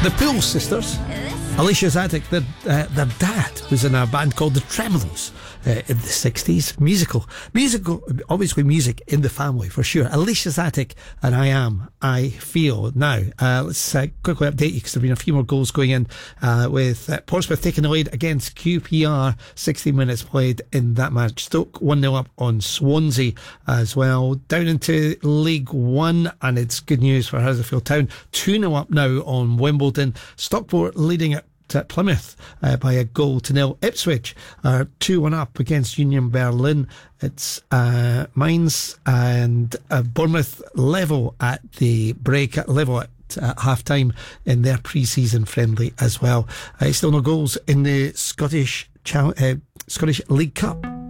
The Pool Sisters, Alicia Zadig, their dad was in a band called the Tremolos in the 60s. Musical, obviously music in the family for sure. Alicia Zadig and I Feel. Now, let's quickly update you because there have been a few more goals going in with Portsmouth taking the lead against QPR. 60 minutes played in that match. Stoke 1-0 up on Swansea as well. Down into League One, and it's good news for Huddersfield Town. 2-0 up now on Wimbledon. Stockport leading at Plymouth by a 1-0. Ipswich are 2-1 up against Union Berlin. It's Mainz and Bournemouth level at the break, level at half time in their pre-season friendly as well. Still no goals in the Scottish League Cup.